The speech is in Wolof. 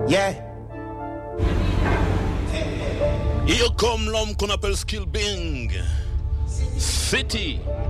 Yeah. Et comme l'homme qu'on appelle Skill Bing. City.